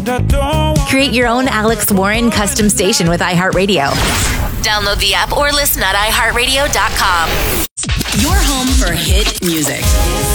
Create your own Alex Warren custom station with iHeartRadio. Download the app or listen at iHeartRadio.com. Your home for hit music.